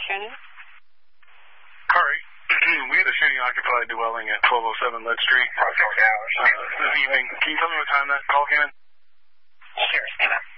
shooting? Corey, we had a shooting occupied dwelling at 1207 Lead Street this evening. Can you tell me what time that call came in? Sure, stand up.